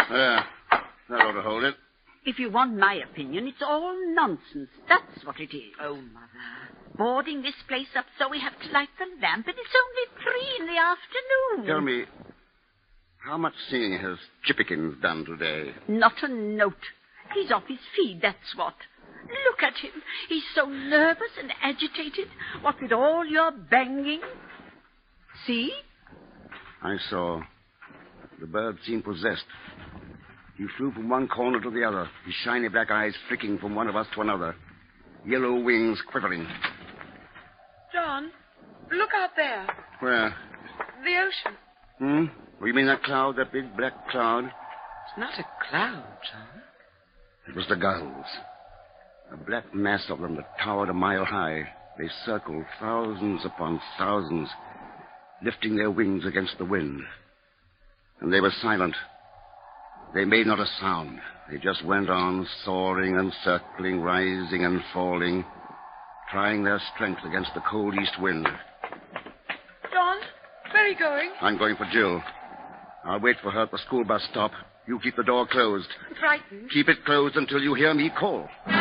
There. That ought to hold it. If you want my opinion, it's all nonsense. That's what it is. Oh, Mother. Boarding this place up so we have to light the lamp, and it's only 3 in the afternoon. Tell me, how much singing has Chippikins done today? Not a note. He's off his feed, that's what. Look at him. He's so nervous and agitated. What with all your banging. See? I saw. The bird seemed possessed. He flew from one corner to the other, his shiny black eyes flicking from one of us to another, yellow wings quivering. John, look out there. Where? The ocean. Oh, you mean that cloud, that big black cloud? It's not a cloud, John. It was the gulls. A black mass of them that towered a mile high. They circled thousands upon thousands, lifting their wings against the wind. And they were silent. They made not a sound. They just went on, soaring and circling, rising and falling, trying their strength against the cold east wind. John, where are you going? I'm going for Jill. I'll wait for her at the school bus stop. You keep the door closed. I'm frightened. Keep it closed until you hear me call.